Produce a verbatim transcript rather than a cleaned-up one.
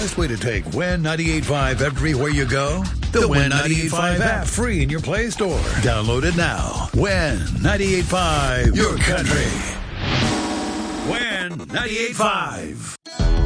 best way to take Win ninety-eight point five everywhere you go? The Win ninety-eight point five app, free in your Play Store. Download it now. Win ninety-eight point five, your country. Win ninety-eight point five.